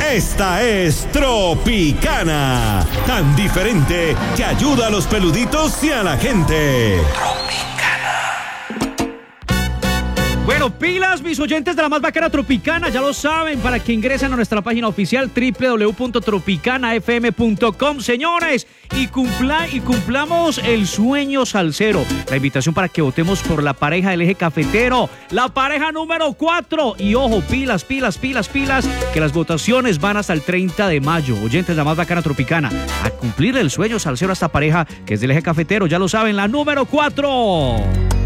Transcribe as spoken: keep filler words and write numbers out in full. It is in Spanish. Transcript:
Esta es Tropicana, tan diferente que ayuda a los peluditos y a la gente. Bueno, pilas, mis oyentes de la más bacana Tropicana, ya lo saben, para que ingresen a nuestra página oficial doble u doble u doble u punto tropicana f m punto com, señores, y, cumpla, y cumplamos el sueño salsero. La invitación para que votemos por la pareja del eje cafetero, la pareja número cuatro. Y ojo, pilas, pilas, pilas, pilas, que las votaciones van hasta el treinta de mayo. Oyentes de la más bacana Tropicana, a cumplir el sueño salsero a esta pareja que es del eje cafetero, ya lo saben, la número cuatro.